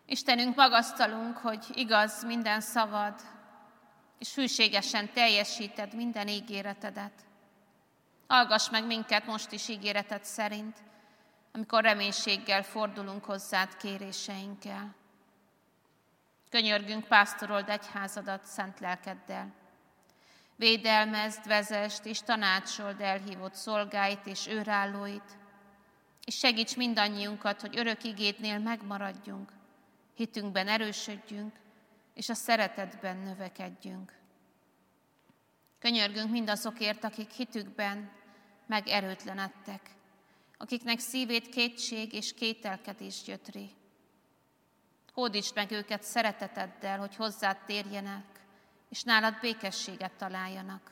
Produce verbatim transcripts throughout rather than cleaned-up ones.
Istenünk, magasztalunk, hogy igaz minden szavad, és hűségesen teljesíted minden ígéretedet. Hallgass meg minket most is ígéreted szerint, amikor reménységgel fordulunk hozzád kéréseinkkel. Könyörgünk, pásztorold egyházadat szent lelkeddel. Védelmezd, vezesd és tanácsold elhívott szolgáit és őrállóit, és segíts mindannyiunkat, hogy örök igédnél megmaradjunk, hitünkben erősödjünk, és a szeretetben növekedjünk. Könyörgünk mindazokért, akik hitükben megerőtlenedtek, akiknek szívét kétség és kételkedés gyötri. Hódítsd meg őket szereteteddel, hogy hozzád térjenek, és nálad békességet találjanak.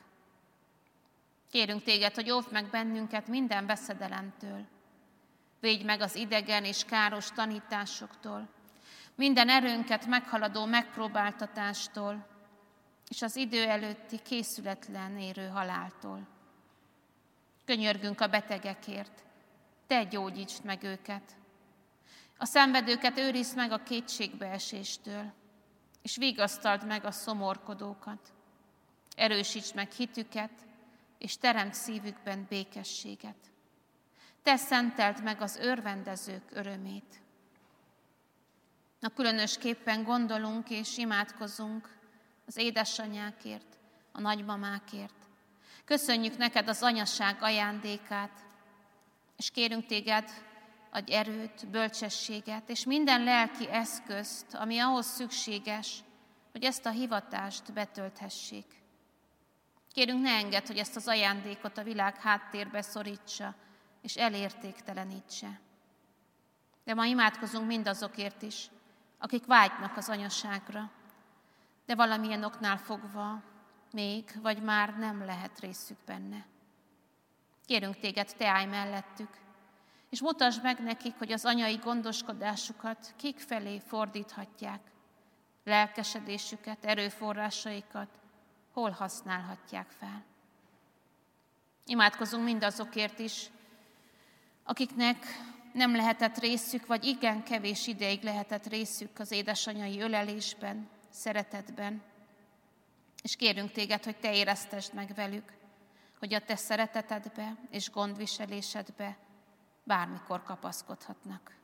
Kérünk téged, hogy óvd meg bennünket minden veszedelemtől. Védj meg az idegen és káros tanításoktól, minden erőnket meghaladó megpróbáltatástól, és az idő előtti készületlen érő haláltól. Könyörgünk a betegekért, te gyógyítsd meg őket. A szenvedőket őrizd meg a kétségbeeséstől, és vigasztald meg a szomorkodókat. Erősítsd meg hitüket, és teremts szívükben békességet. Te szenteld meg az örvendezők örömét. Na, különösképpen gondolunk és imádkozunk az édesanyákért, a nagymamákért. Köszönjük neked az anyaság ajándékát, és kérünk téged, adj erőt, bölcsességet, és minden lelki eszközt, ami ahhoz szükséges, hogy ezt a hivatást betölthessék. Kérünk, ne engedd, hogy ezt az ajándékot a világ háttérbe szorítsa, és elértéktelenítse. De ma imádkozunk mindazokért is, akik vágynak az anyaságra, de valamilyen oknál fogva még, vagy már nem lehet részük benne. Kérünk téged, te állj mellettük, és mutasd meg nekik, hogy az anyai gondoskodásukat kik felé fordíthatják, lelkesedésüket, erőforrásaikat hol használhatják fel. Imádkozunk mindazokért is, akiknek nem lehetett részük, vagy igen kevés ideig lehetett részük az édesanyai ölelésben, szeretetben. És kérünk téged, hogy te éreztesd meg velük, hogy a te szeretetedbe és gondviselésedbe bármikor kapaszkodhatnak.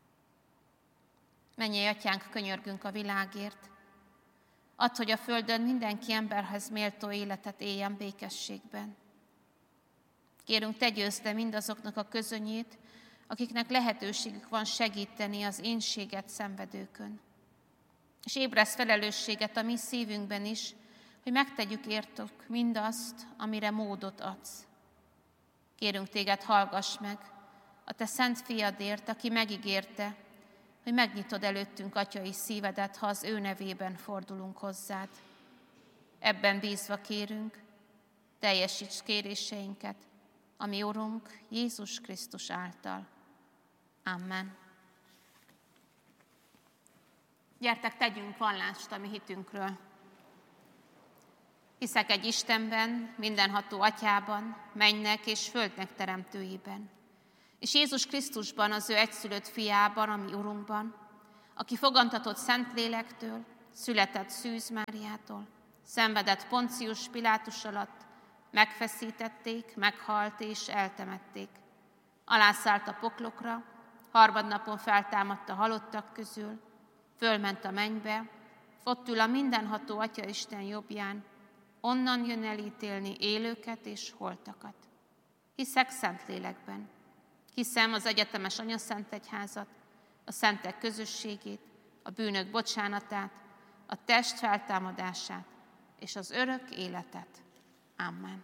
Mennyei Atyánk, könyörgünk a világért. Add, hogy a földön mindenki emberhez méltó életet éljen békességben. Kérünk, te győzd le mindazoknak a közönyét, akiknek lehetőségük van segíteni az énséget szenvedőkön. És ébresz felelősséget a mi szívünkben is, hogy megtegyük értük mindazt, amire módot adsz. Kérünk téged, hallgass meg a te szent fiadért, aki megígérte, hogy megnyitod előttünk atyai szívedet, ha az ő nevében fordulunk hozzád. Ebben bízva kérünk, teljesíts kéréseinket, a mi Urunk Jézus Krisztus által. Amen. Gyertek, tegyünk vallást a mi hitünkről. Hiszek egy Istenben, mindenható Atyában, mennynek és földnek teremtőjében, és Jézus Krisztusban, az ő egyszülött fiában, a mi Urunkban, aki fogantatott Szentlélektől, született Szűz Máriától, szenvedett Poncius Pilátus alatt, megfeszítették, meghalt és eltemették. Alászállt a poklokra, harmadnapon feltámadt a halottak közül, fölment a mennybe, ott ül a mindenható Atyaisten jobbján, onnan jön elítélni élőket és holtakat. Hiszek Szentlélekben, hiszem az egyetemes anyaszentegyházat, a szentek közösségét, a bűnök bocsánatát, a test feltámadását és az örök életet. Amen.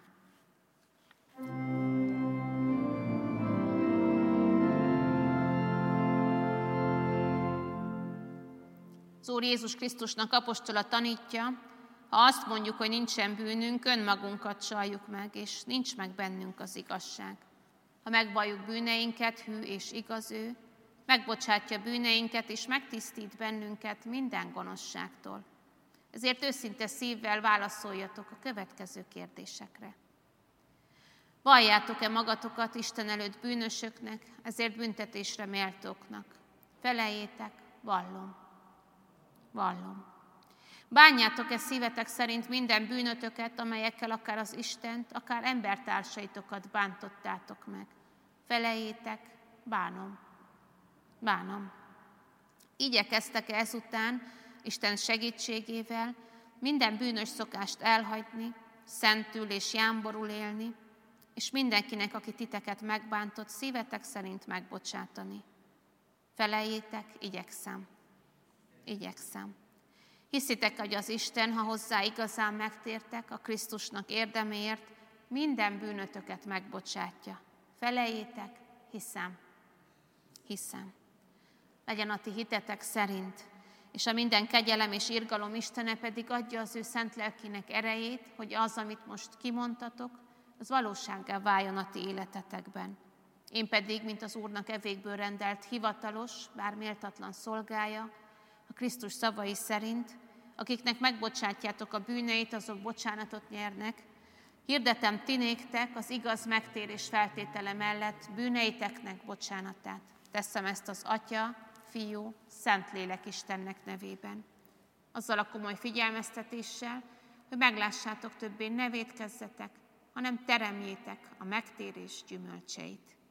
Az Úr Jézus Krisztusnak apostola tanítja, ha azt mondjuk, hogy nincsen bűnünk, önmagunkat csaljuk meg, és nincs meg bennünk az igazság. Ha megvalljuk bűneinket, hű és igaz ő, megbocsátja bűneinket, és megtisztít bennünket minden gonoszságtól. Ezért őszinte szívvel válaszoljatok a következő kérdésekre. Valljátok-e magatokat Isten előtt bűnösöknek, ezért büntetésre méltóknak? Feleljétek, vallom. Vallom. Bánjátok-e szívetek szerint minden bűnötöket, amelyekkel akár az Istent, akár embertársaitokat bántottátok meg? Feleljétek, bánom. Bánom. Igyekeztek-e ezután, Isten segítségével minden bűnös szokást elhagyni, szentül és jámborul élni, és mindenkinek, aki titeket megbántott, szívetek szerint megbocsátani? Feleljétek, igyekszem. Igyekszem. Hiszitek, hogy az Isten, ha hozzá igazán megtértek, a Krisztusnak érdeméért minden bűnötöket megbocsátja? Feleljétek, hiszem. Hiszem. Legyen a ti hitetek szerint, és a minden kegyelem és irgalom Istene pedig adja az ő szent lelkének erejét, hogy az, amit most kimondtatok, az valósággá váljon a ti életetekben. Én pedig, mint az Úrnak evékből rendelt hivatalos, bár méltatlan szolgája, a Krisztus szavai szerint, akiknek megbocsátjátok a bűneit, azok bocsánatot nyernek, hirdetem ti néktek az igaz megtérés feltétele mellett bűneiteknek bocsánatát. Teszem ezt az Atya, Fiú, Szentlélek Istennek nevében. Azzal a komoly figyelmeztetéssel, hogy meglássátok többé ne vétkezzetek, hanem teremjétek a megtérés gyümölcseit.